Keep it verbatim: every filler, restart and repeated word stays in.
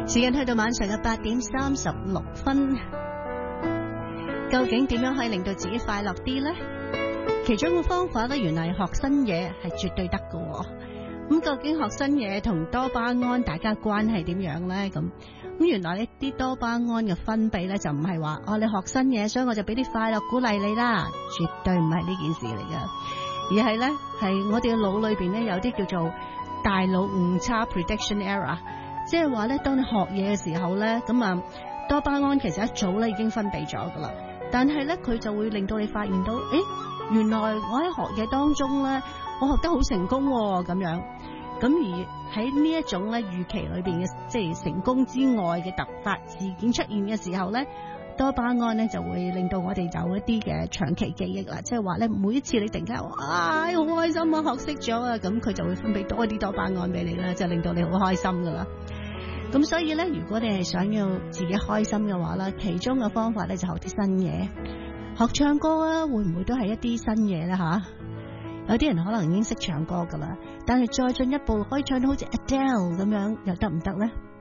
時間去到晚上嘅八點三十六分，究竟點樣可以令到自己快樂啲呢？其中嘅方法咧，原來學新嘢係絕對得㗎。咁究竟學新嘢同多巴胺大家關係點樣呢？咁咁原來呢啲多巴胺嘅分泌咧就唔係話哦，你學新嘢，所以我就俾啲快樂鼓勵你啦，絕對唔係呢件事嚟㗎，而係咧係我哋嘅腦裏邊咧有啲叫做大腦誤差 prediction error， 即係話咧當你學嘢嘅時候咧，咁啊多巴胺其實一早咧已經分泌咗噶啦，但係咧佢就會令到你發現到，誒原來我喺學嘢當中咧，我學得好成功喎，咁樣。咁而喺呢一種咧預期裏邊嘅即係成功之外嘅突發事件出現嘅時候咧，多巴胺咧就會令到我哋有一啲嘅長期記憶啦，即係話咧每一次你突然間哇好開心啊，學識咗啊，咁佢就會分泌多啲多巴胺俾你啦，就令到你好開心噶啦。咁所以咧，如果你係想要自己開心嘅話咧，其中嘅方法咧就學啲新嘢，學唱歌啊，會唔會都係一啲新嘢咧吓？有啲人可能已經識唱歌噶啦，但係再進一步可以唱到好似 Adele 咁樣，又得唔得咧？